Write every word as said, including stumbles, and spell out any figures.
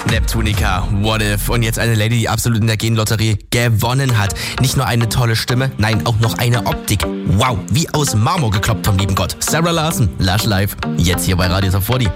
Neptunica, What If. Und jetzt eine Lady, die absolut in der Genlotterie gewonnen hat. Nicht nur eine tolle Stimme, nein, auch noch eine Optik. Wow, wie aus Marmor gekloppt vom lieben Gott. Sarah Larson, Lush Live. Jetzt hier bei Radio Top vierzig.